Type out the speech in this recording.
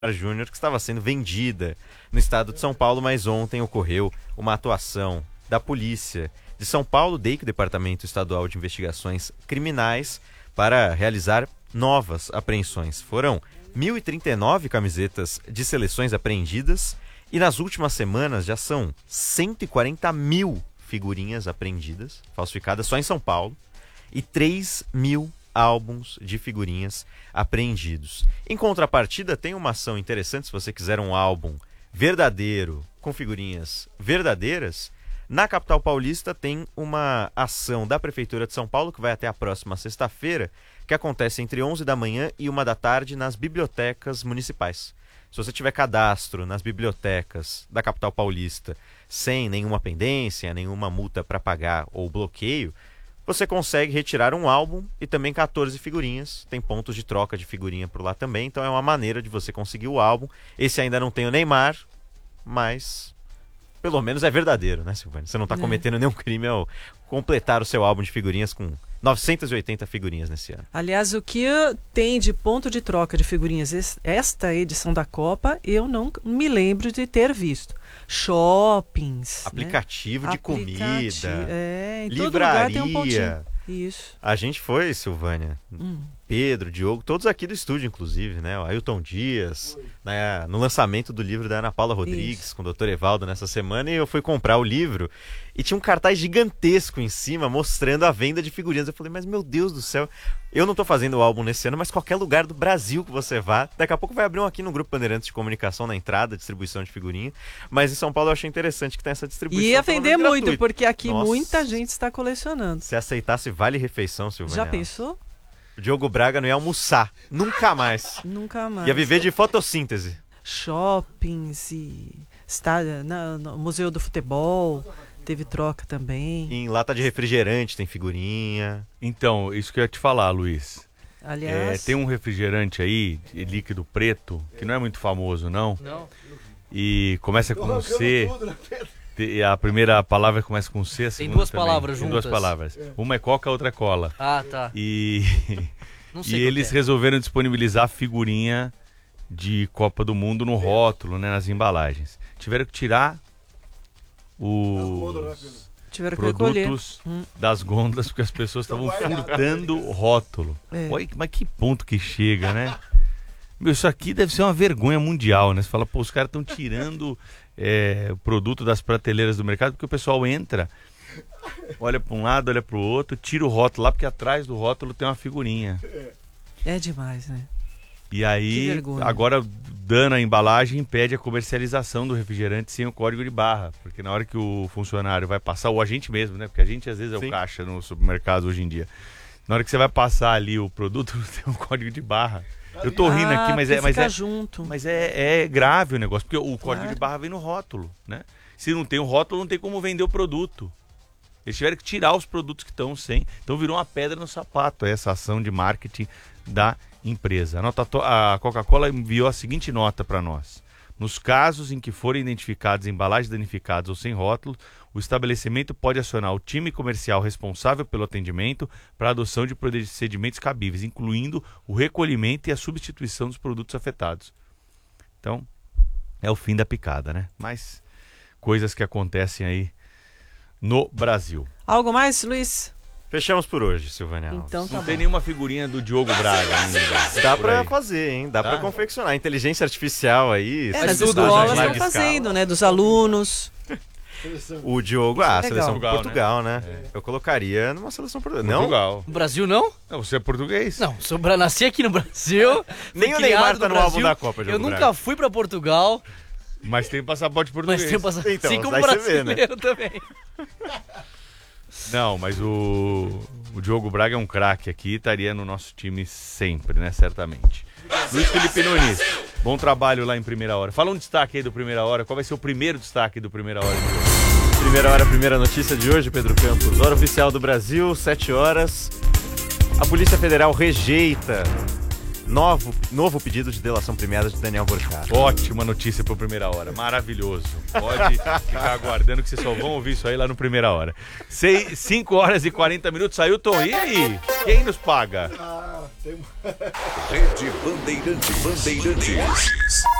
Júnior que estava sendo vendida no estado de São Paulo, mas ontem ocorreu uma atuação da Polícia de São Paulo, DEIC, Departamento Estadual de Investigações Criminais, para realizar novas apreensões. Foram 1.039 camisetas de seleções apreendidas e nas últimas semanas já são 140 mil figurinhas apreendidas, falsificadas só em São Paulo, e 3 mil álbuns de figurinhas apreendidos. Em contrapartida, tem uma ação interessante, se você quiser um álbum verdadeiro, com figurinhas verdadeiras, na capital paulista tem uma ação da Prefeitura de São Paulo, que vai até a próxima sexta-feira, que acontece entre 11 da manhã e 1 da tarde nas bibliotecas municipais. Se você tiver cadastro nas bibliotecas da capital paulista sem nenhuma pendência, nenhuma multa para pagar ou bloqueio, você consegue retirar um álbum e também 14 figurinhas. Tem pontos de troca de figurinha por lá também, então é uma maneira de você conseguir o álbum. Esse ainda não tem o Neymar, mas pelo menos é verdadeiro, né, Silvânia? Você não está cometendo nenhum crime ao completar o seu álbum de figurinhas com 980 figurinhas nesse ano. Aliás, o que tem de ponto de troca de figurinhas esta edição da Copa, eu não me lembro de ter visto. Shoppings, aplicativo, né? De comida, em livraria. Todo lugar tem um pontinho. Isso. A gente foi, Silvânia, Pedro, Diogo, todos aqui do estúdio, inclusive, né? O Ailton Dias, né? No lançamento do livro da Ana Paula Rodrigues, isso, com o Dr. Evaldo nessa semana, e eu fui comprar o livro e tinha um cartaz gigantesco em cima mostrando a venda de figurinhas. Eu falei, mas meu Deus do céu, eu não tô fazendo o álbum nesse ano, mas qualquer lugar do Brasil que você vá, daqui a pouco vai abrir um aqui no Grupo Bandeirantes de Comunicação na entrada, distribuição de figurinha, mas em São Paulo eu achei interessante que tem essa distribuição. E ia vender muito, gratuito. Porque aqui Nossa, muita gente está colecionando. Se aceitasse vale refeição, Silvânia. Já pensou? O Diogo Braga não ia almoçar, nunca mais. Nunca mais. Ia viver de fotossíntese. Shoppings e no Museu do Futebol teve troca também. Em lata de refrigerante tem figurinha. Então, isso que eu ia te falar, Luiz. Aliás, tem um refrigerante aí, líquido preto, que não é muito famoso, não. E começa com C. E a primeira palavra começa com C, a segunda tem duas também. palavras Tem juntas. duas palavras. Uma é coca, a outra é cola. Ah, tá. E Não sei eles resolveram disponibilizar figurinha de Copa do Mundo no rótulo, né, nas embalagens. Tiveram que tirar os produtos das gôndolas, porque as pessoas estavam furtando o rótulo. Olha, mas que ponto que chega, né? Meu, isso aqui deve ser uma vergonha mundial, né? Você fala, pô, os caras estão tirando o produto das prateleiras do mercado, porque o pessoal entra, olha para um lado, olha para o outro, tira o rótulo lá, porque atrás do rótulo tem uma figurinha. É demais, né? E aí, agora, dando a embalagem, impede a comercialização do refrigerante sem o código de barra. Porque na hora que o funcionário vai passar, ou a gente mesmo, né? Porque a gente às vezes é o caixa no supermercado hoje em dia. Na hora que você vai passar ali o produto, tem um código de barra. Eu tô rindo aqui, mas é grave o negócio, porque o código de barra vem no rótulo, né? Se não tem o rótulo, não tem como vender o produto. Eles tiveram que tirar os produtos que estão sem. Então virou uma pedra no sapato essa ação de marketing da empresa. A Coca-Cola enviou a seguinte nota para nós. Nos casos em que forem identificadas embalagens danificadas ou sem rótulo, o estabelecimento pode acionar o time comercial responsável pelo atendimento para a adoção de procedimentos cabíveis, incluindo o recolhimento e a substituição dos produtos afetados. Então, é o fim da picada, né? Mas coisas que acontecem aí no Brasil. Algo mais, Luiz? Fechamos por hoje, Silvânia Alves. Então tá Não tem nenhuma figurinha do Diogo Braga ainda. Dá pra fazer, hein? Dá pra confeccionar. Inteligência artificial aí. As escolas estão fazendo, né? Dos alunos. O Diogo, a seleção de Portugal, né? Eu colocaria numa seleção portuguesa. Portugal. No Brasil, não? Não, você é português. Não, nasci aqui no Brasil. Nem o Neymar tá no álbum da Copa, Diogo Eu nunca fui pra Portugal. Mas tem passaporte português. Então, assim como brasileiro também. Não, mas o Diogo Braga é um craque aqui, estaria no nosso time sempre, né? Certamente. Luiz Felipe Nunes, bom trabalho lá em Primeira Hora. Fala um destaque aí do Primeira Hora. Qual vai ser o primeiro destaque do Primeira Hora de hoje? Primeira Hora, primeira notícia de hoje, Pedro Campos. Hora oficial do Brasil, 7 horas. A Polícia Federal rejeita Novo pedido de delação premiada de Daniel Borchardt. Ótima notícia pro Primeira Hora, maravilhoso. Pode ficar aguardando que vocês só vão ouvir isso aí lá no Primeira Hora. 5 horas e 40 minutos, saiu o Tom. E aí? Quem nos paga? Rede Bandeirantes.